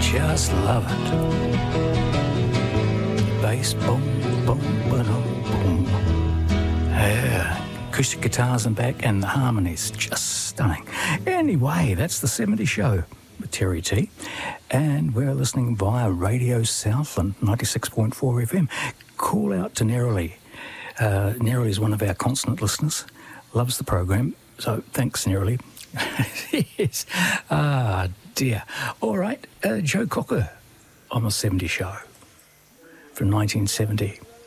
Just love it. Bass, boom, boom, boom, boom. Yeah, acoustic guitars and back, and the harmonies, just stunning. Anyway, that's the 70s show with Terry T. And we're listening via Radio Southland, 96.4 FM. Call out to Nerily. Nerily is one of our constant listeners, loves the program, so thanks, Nerily. Yes. Ah, dear. All right, Joe Cocker on the 70s show from 1970.